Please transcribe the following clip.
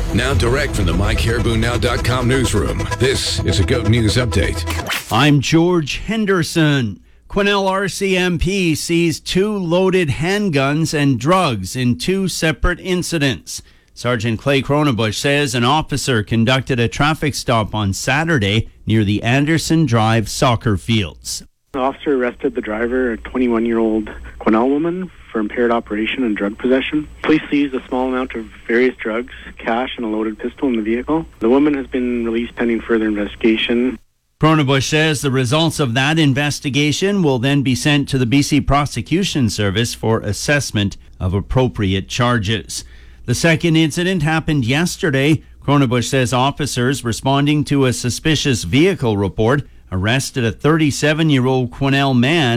Now direct from the MyCaribouNow.com newsroom, this is a GOAT News Update. I'm George Henderson. Quesnel RCMP seized 2 loaded handguns and drugs in 2 separate incidents. Sergeant Clay Cronenbush says an officer conducted a traffic stop on Saturday near the Anderson Drive soccer fields. The officer arrested the driver, a 21-year-old Quesnel woman, for impaired operation and drug possession. Police seized a small amount of various drugs, cash, and a loaded pistol in the vehicle. The woman has been released pending further investigation. Cronenbush says the results of that investigation will then be sent to the BC Prosecution Service for assessment of appropriate charges. The second incident happened yesterday. Cronenbush says officers responding to a suspicious vehicle report arrested a 37-year-old Quesnel man